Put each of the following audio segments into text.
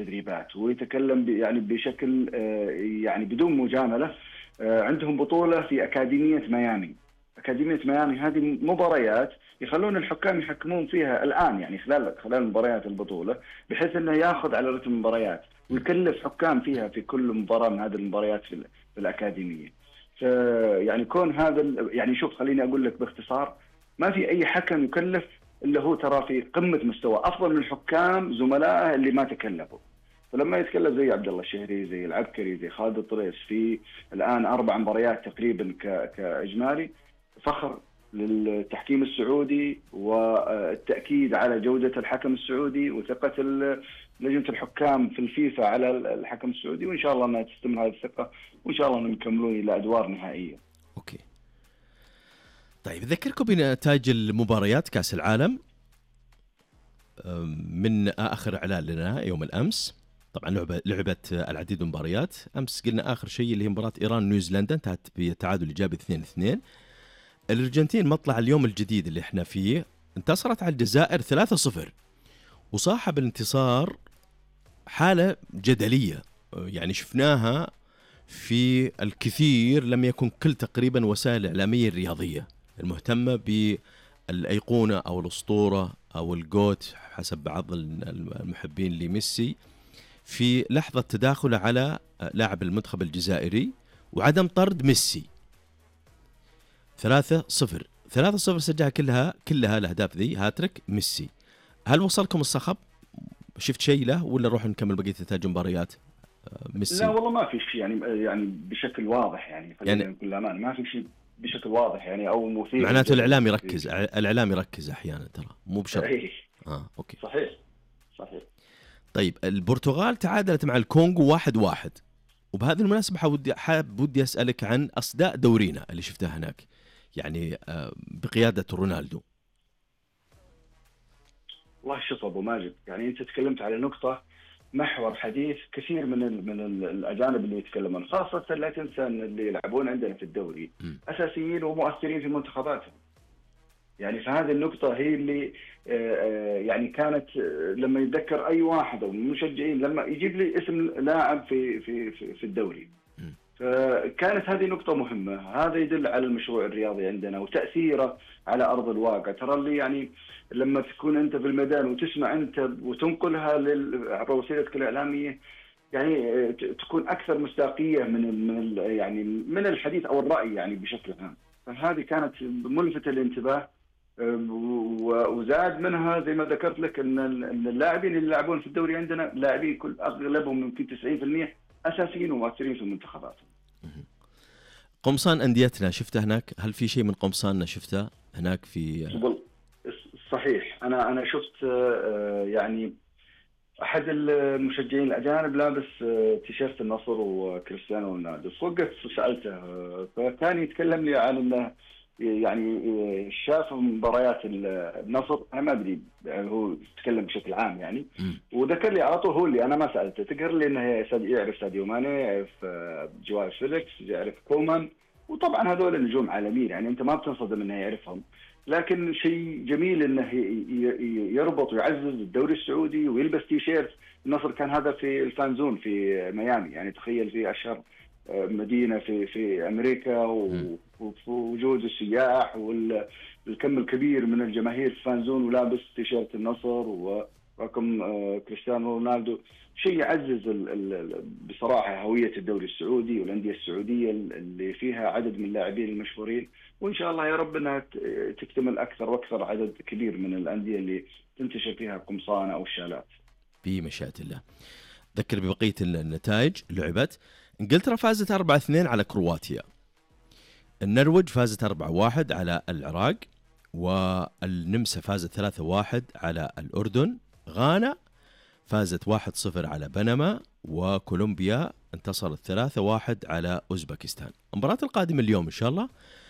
التدريبات ويتكلم يعني بشكل يعني بدون مجاملة. عندهم بطولة في أكاديمية ميامي. أكاديمية ميامي هذه مباريات يخلون الحكام يحكمون فيها الآن، يعني خلال مباريات البطولة، بحيث أنه يأخذ على رتم المباريات ويكلف حكام فيها في كل مباراة من هذه المباريات في الأكاديمية. يعني كون هذا يعني شوف، خليني أقول لك باختصار، ما في أي حكم يكلف إلا هو ترى في قمة مستوى، أفضل من الحكام زملائه اللي ما تكلفوا. فلما يتكلم زي عبد الله الشهري، زي العبكري، زي خالد الطريس، في الآن 4 مباريات تقريبا كإجمالي، فخر للتحكيم السعودي والتأكيد على جودة الحكم السعودي وثقة لجنة الحكام في الفيفا على الحكم السعودي، وإن شاء الله أنها تستمر هذه الثقة، وإن شاء الله أنهم يكملون إلى أدوار نهائية. أوكي. طيب أذكركم بنتائج المباريات كأس العالم من آخر إعلان لنا يوم الأمس. طبعا لعبت العديد من المباريات. أمس قلنا آخر شيء اللي هي مباراة إيران نيوزيلندا انتهت بتعادل إيجابي 2-2. الأرجنتين مطلع اليوم الجديد اللي احنا فيه انتصرت على الجزائر 3-0، وصاحب الانتصار حالة جدلية يعني شفناها في الكثير، لم يكن كل تقريبا وسائل الإعلامية الرياضية المهتمة بالأيقونة أو الأسطورة أو الجوت حسب بعض المحبين لميسي في لحظة تداخله على لاعب المنتخب الجزائري وعدم طرد ميسي. 3-0 سجلها كلها الأهداف ذي هاتريك ميسي. هل وصلكم الصخب؟ شفت شيء له ولا نروح نكمل بقية نتائج المباريات ميسي؟ لا والله ما في شيء يعني بشكل واضح، يعني خلينا نقول الأمان ما في شيء بشكل واضح يعني أو مثير. معناته الإعلام يركز أحيانا ترى مو بشرط. أوكي صحيح. طيب البرتغال تعادلت مع الكونغو 1-1، وبهذه المناسبة ودي أسألك عن أصداء دورينا اللي شفتها هناك يعني بقيادة رونالدو. الله شوف أبو ماجد، يعني أنت تكلمت على نقطة محور حديث كثير من الأجانب اللي يتكلمون، خاصة لا تنسى أن اللي يلعبون عندنا في الدوري أساسيين ومؤثرين في منتخباتهم. يعني فهذه النقطة هي اللي يعني كانت لما يتذكر أي واحد أو من المشجعين لما يجيب لي اسم لاعب في الدوري، فكانت هذه نقطة مهمة. هذا يدل على المشروع الرياضي عندنا وتأثيره على أرض الواقع. ترى اللي يعني لما تكون أنت في الميدان وتسمع أنت وتنقلها عبر وسيلتك الإعلامية، يعني تكون أكثر مصداقية من الحديث أو الرأي يعني بشكل عام. فهذه كانت ملفتة للانتباه، وزاد منها زي ما ذكرت لك أن اللاعبين اللي يلعبون في الدوري عندنا لاعبين أغلبهم يمكن 90% أساسيين ومؤثرين في المنتخبات. قمصان أنديتنا شفته هناك؟ هل في شيء من قمصاننا شفته هناك في؟ صحيح. أنا شفت يعني أحد المشجعين الأجانب لابس تيشيرت النصر وكريستيانو رونالدو، فوقفت سألته فكان يتكلم لي عن أنه يعني شاف مباريات النصر. أنا ما أدري هو يتكلم بشكل عام يعني، وذكر لي على طول هو اللي أنا ما سألته، ذكر لي إنه يعرف ساديو ماني، يعرف جواو فيليكس، يعرف كومان، وطبعا هذول نجوم عالميين يعني أنت ما بتنصدم إنه يعرفهم. لكن شيء جميل إنه يربط ويعزز الدوري السعودي ويلبس تيشيرت النصر. كان هذا في الفانزون في ميامي، يعني تخيل في أشهر مدينة في أمريكا ووجود السياح والكم الكبير من الجماهير في فانزون ولابس تيشيرت النصر ورقم كريستيانو رونالدو، شيء يعزز بصراحة هوية الدوري السعودي والأندية السعودية اللي فيها عدد من اللاعبين المشهورين. وإن شاء الله يا رب أنها تكتمل أكثر وأكثر عدد كبير من الأندية اللي تنتشر فيها القمصان أو الشالات بمشيئة الله. ذكر ببقية النتائج لعبت. إنجلترا فازت 4-2 على كرواتيا، النرويج فازت 4-1 على العراق، والنمسا فازت 3-1 على الأردن، غانا فازت 1-0 على بنما، وكولومبيا انتصرت 3-1 على أوزبكستان. المباراة القادمة اليوم إن شاء الله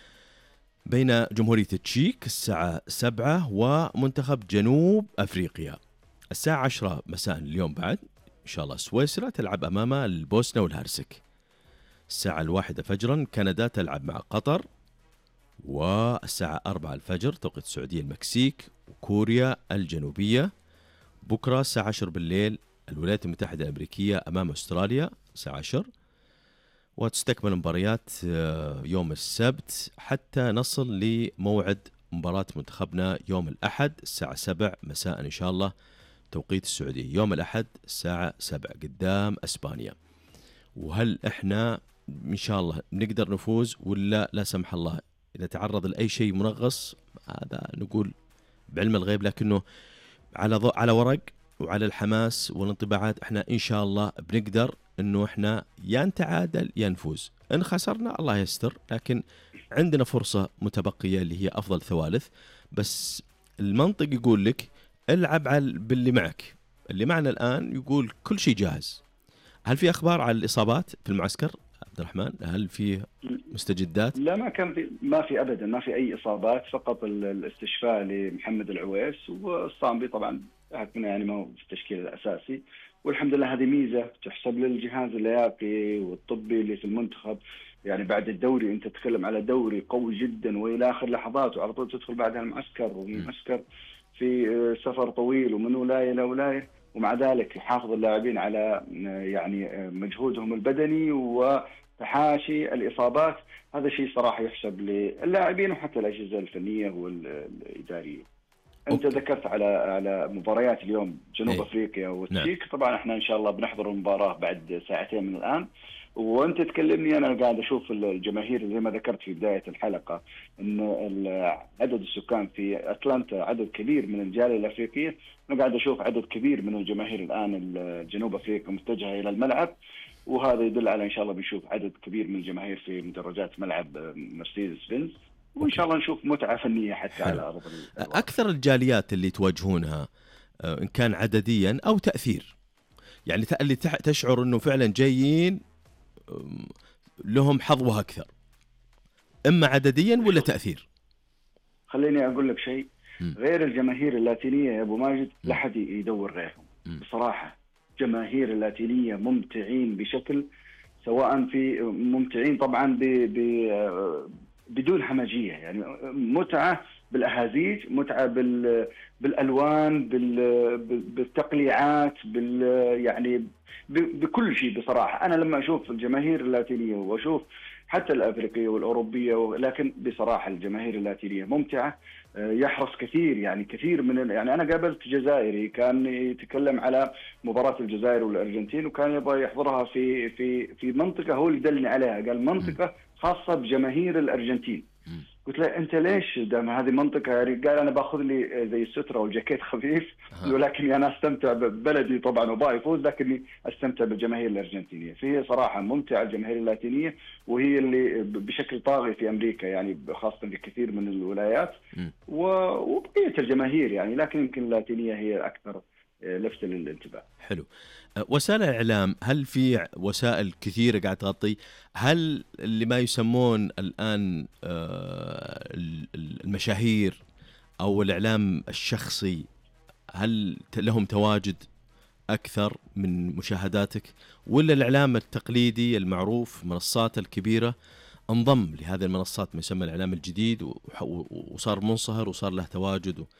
بين جمهورية التشيك الساعة 7 ومنتخب جنوب أفريقيا الساعة 10 مساء اليوم. بعد إن شاء الله سويسرا تلعب أمام البوسنة والهرسك. الساعة 1 فجرا كندا تلعب مع قطر، والساعة 4 الفجر توقيت السعودية المكسيك وكوريا الجنوبية. بكرة الساعة 10 بالليل الولايات المتحدة الأمريكية أمام أستراليا الساعة 10، وتستكمل المباريات يوم السبت حتى نصل لموعد مباراة منتخبنا يوم الأحد الساعة 7 مساء إن شاء الله توقيت السعودية، يوم الأحد الساعة 7 قدام أسبانيا. وهل إحنا إن شاء الله نقدر نفوز ولا لا سمح الله إذا تعرض لأي شيء منغص؟ هذا نقول بعلم الغيب، لكنه على ورق وعلى الحماس والانطباعات إحنا إن شاء الله بنقدر إنه إحنا يا نتعادل يا نفوز. إن خسرنا الله يستر، لكن عندنا فرصة متبقية اللي هي أفضل ثوالث. بس المنطق يقول لك العب باللي معك. اللي معنا الآن يقول كل شيء جاهز. هل في أخبار على الإصابات في المعسكر عبد الرحمن؟ هل في مستجدات؟ لا، ما في أبدا، ما في أي إصابات، فقط الاستشفاء لمحمد العويس والصامبي طبعا يعني ما هو في التشكيل الأساسي. والحمد لله هذه ميزة تحسب للجهاز اللياقي والطبي اللي في المنتخب. يعني بعد الدوري أنت تتكلم على دوري قوي جدا وإلى آخر لحظات، وعلى طول تدخل بعدها المعسكر، والمعسكر في سفر طويل ومن ولاية إلى ولاية، ومع ذلك يحافظ اللاعبين على يعني مجهودهم البدني وتحاشي الإصابات. هذا شيء صراحة يحسب للاعبين وحتى الأجهزة الفنية والإدارية. أنت ذكرت على مباريات اليوم جنوب أفريقيا والتشيك. نعم. طبعا احنا إن شاء الله بنحضر المباراة بعد ساعتين من الآن. وأنت تكلمني أنا قاعد أشوف الجماهير زي ما ذكرت في بداية الحلقة إن عدد السكان في أتلانتا عدد كبير من الجالية الأفريقية. أنا قاعد أشوف عدد كبير من الجماهير الآن الجنوب أفريقيا متجهة إلى الملعب، وهذا يدل على إن شاء الله بنشوف عدد كبير من الجماهير في مدرجات ملعب مرسيدس بنز، وإن شاء الله نشوف متعة فنية حتى على أرض الواقع. أكثر الجاليات اللي تواجهونها إن كان عدديا أو تأثير، يعني اللي تشعر إنه فعلا جايين لهم حظوة أكثر، إما عدديا ولا تأثير؟ خليني أقول لك شيء، غير الجماهير اللاتينية يا أبو ماجد لا حد يدور غيرهم بصراحة. جماهير اللاتينية ممتعين بشكل، سواء في ممتعين طبعا بدون همجية، يعني متعة بالأهازيج، متعة بالألوان، بالتقليعات، يعني بكل شيء بصراحة. أنا لما أشوف الجماهير اللاتينية وأشوف حتى الأفريقية والأوروبية، لكن بصراحة الجماهير اللاتينية ممتعة. يحرص كثير، يعني كثير يعني أنا قابلت جزائري كان يتكلم على مباراة الجزائر والأرجنتين، وكان يبغى يحضرها في منطقة هو اللي دلني عليها، قال منطقة خاصة بجماهير الأرجنتين. قلت له أنت ليش دام هذه منطقة؟ قال أنا باخذ لي زي السترة والجاكيت خفيف، ولكن أنا أستمتع ببلدي طبعا وباي يفوز، لكني أستمتع بالجماهير الأرجنتينية. فهي صراحة ممتعة الجماهير اللاتينية، وهي اللي بشكل طاغي في أمريكا، يعني خاصة في كثير من الولايات وبقية الجماهير يعني، لكن يمكن اللاتينية هي أكثر لفت للانتباه. حلو. وسائل الإعلام، هل في وسائل كثيرة قاعد تغطي؟ هل اللي ما يسمون الآن المشاهير أو الإعلام الشخصي هل لهم تواجد أكثر من مشاهداتك، ولا الإعلام التقليدي المعروف منصات الكبيرة انضم لهذه المنصات ما يسمى الإعلام الجديد وصار منصهر وصار له تواجد